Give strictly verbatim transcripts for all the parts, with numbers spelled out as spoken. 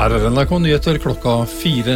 Her er N R K Nyheter klokka fire.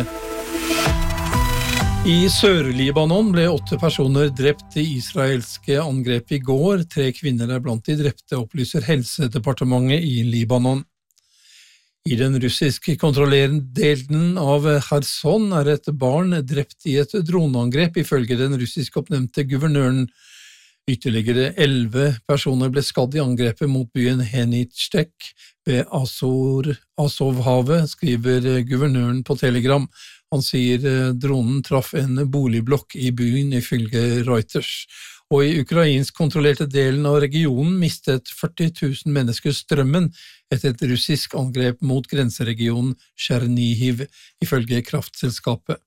I Sør-Libanon ble åtte personer drept i israelske angrep i går. Tre kvinner er blant de drepte, opplyser Helsedepartementet i Libanon. I den russisk-kontrollerende delen av Kherson er et barn drept i et droneangrep, ifølge den russisk-oppnevnte guvernøren. Ytterligere elleve personer ble skadd i angrepet mot byen Henitstek ved Azor, Azovhavet, skriver guvernøren på Telegram. Han sier dronen traff en boligblokk i byen ifølge Reuters. Og i ukrainsk kontrollerte delen av regionen mistet førti tusen mennesker strømmen etter et russisk angrep mot grenseregionen Tsjernihiv, ifølge kraftselskapet.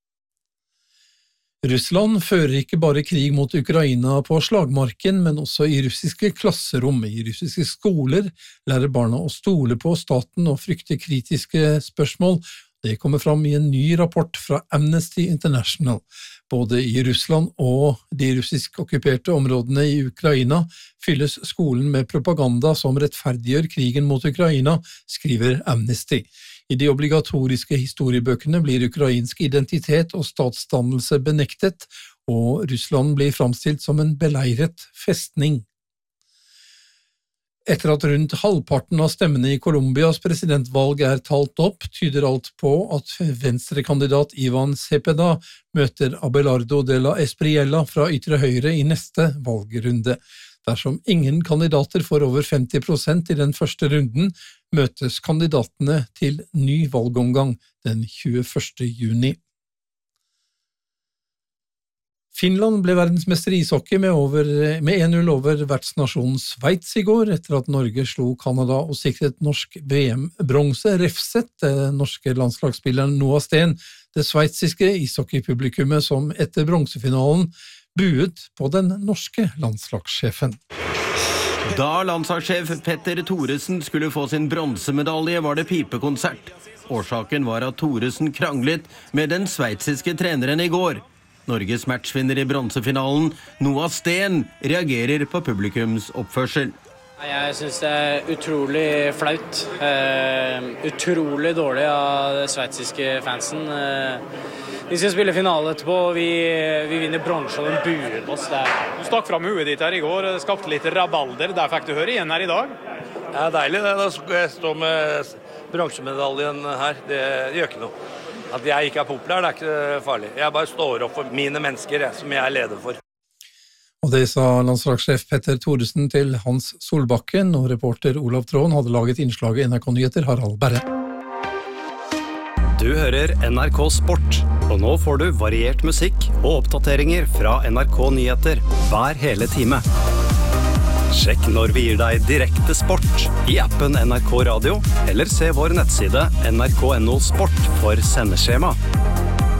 Russland fører ikke bare krig mot Ukraina på slagmarken, men også i russiske klasserom. I russiske skoler lærer barna å stole på staten og frykte kritiske spørsmål. Det kommer fram i en ny rapport fra Amnesty International. Både i Russland og de russisk okkuperte områdene i Ukraina fylles skolen med propaganda som rettferdiggjør krigen mot Ukraina, skriver Amnesty. I de obligatoriske historiebøkene blir ukrainsk identitet og statsdannelse benektet, og Russland blir framstilt som en beleiret festning. Etter at rundt halvparten av stemmene i Colombias presidentvalg er talt opp, tyder alt på at venstrekandidat Ivan Cepeda møter Abelardo de la Espriella fra ytre høyre i neste valgrunde. Dersom ingen kandidater får over femti prosent i den første runden, møtes kandidatene til ny valgomgang den tjueførste juni. Finland ble verdensmester i ishockey med, over, med en null over vertsnasjonen Sveits i går, etter at Norge slo Kanada og sikret norsk V M-bronse. Refset, det norske landslagsspilleren Noah Sten, det sveitsiske ishockeypublikummet som etter bronsefinalen buet på den norske landslagssjefen. Da landslagssjef Petter Thoresen skulle få sin bronsemedalje, var det pipekonsert. Årsaken var at Thoresen kranglet med den sveitsiske treneren i går. Norges matchvinner i bronsefinalen, Noah Sten, reagerer på publikums oppførsel. Jeg synes det er utrolig flaut. Uh, utrolig dårlig av det sveitsiske fansen. Uh, vi skal spille finale etterpå, vi, vi vinner bronse og den buer oss der. Du stakk fram huet ditt her i går, skapte litt rabalder. Der fikk du høre igjen her i dag. Ja, deilig det. Da skal jeg stå med bronsemedaljen her. Det gjør ikke noe. At jeg ikke er populær, det er ikke farlig. Jeg bare står opp for mine mennesker, jeg, som jeg er leder for. Og det sa landslagssjef Petter Thoresen til Hans Solbakken, og reporter Olav Tråen hadde laget innslaget N R K Nyheter, Harald Berre. Du hører N R K Sport, og nå får du variert musikk og oppdateringer fra N R K Nyheter hver hele time. Sjekk når vi gir deg direkte sport i appen N R K Radio, eller se vår nettside N R K punktum N O Sport for sendeskjema.